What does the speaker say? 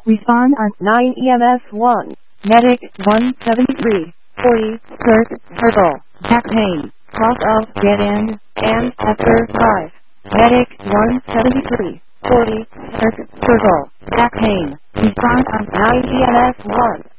Respond on 9 EMS 1. Medic 173. 40. Circle. Back pain. Loss of dead end. And after 5. Medic 173. 40. Circle. Back pain. Respond on 9 EMS 1.